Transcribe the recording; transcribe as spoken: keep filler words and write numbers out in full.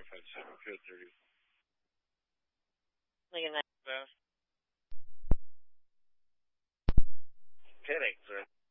five seven, field thirty. Look at that. Headache, sir.